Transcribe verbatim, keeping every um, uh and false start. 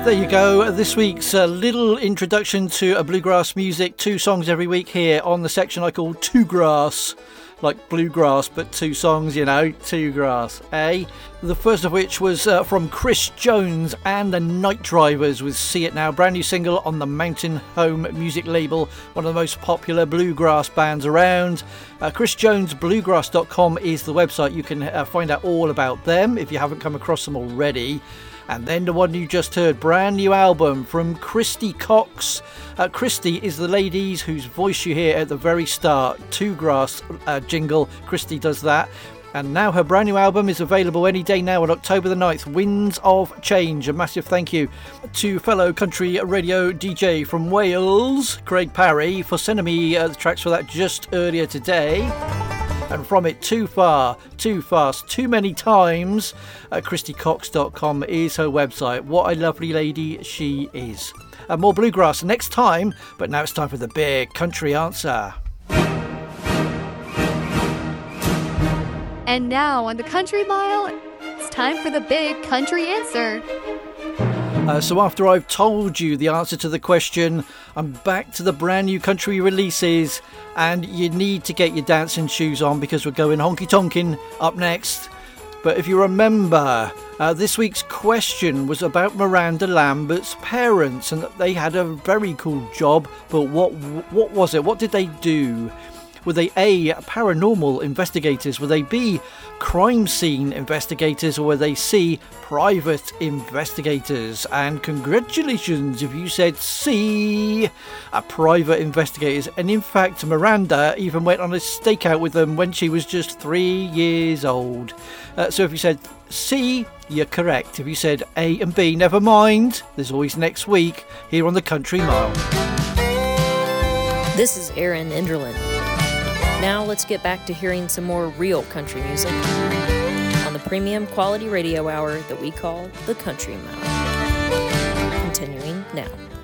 There you go. This week's uh, little introduction to a bluegrass music. Two songs every week here on the section I call Two Grass. Like bluegrass, but two songs, you know, two grass, eh? The first of which was uh, from Chris Jones and the Night Drivers with See It Now, brand new single on the Mountain Home music label, one of the most popular bluegrass bands around. Uh, Chris Jones Bluegrass dot com is the website. You can uh, find out all about them if you haven't come across them already. And then the one you just heard, brand new album from Christy Cox. Uh, Christy is the ladies whose voice you hear at the very start. Two Grass uh, jingle. Christy does that. And now her brand new album is available any day now on October the ninth. Winds of Change. A massive thank you to fellow country radio D J from Wales, Craig Parry, for sending me uh, the tracks for that just earlier today. And from it, Too Far, Too Fast, Too Many Times, uh, Christy Cox dot com is her website. What a lovely lady she is. Uh, more bluegrass next time, but now it's time for the big country answer. And now on the Country Mile, it's time for the big country answer. Uh, so after I've told you the answer to the question, I'm back to the brand new country releases, and you need to get your dancing shoes on because we're going honky-tonkin' up next. But if you remember, uh, this week's question was about Miranda Lambert's parents, and that they had a very cool job, but what what was it? What did they do? Were they A, paranormal investigators? Were they B, crime scene investigators? Or were they C, private investigators? And congratulations if you said C, a private investigators. And in fact, Miranda even went on a stakeout with them when she was just three years old. Uh, so if you said C, you're correct. If you said A and B, never mind. There's always next week here on the Country Mile. This is Erin Enderlin. Now let's get back to hearing some more real country music on the premium quality radio hour that we call the Country Mile. Continuing now.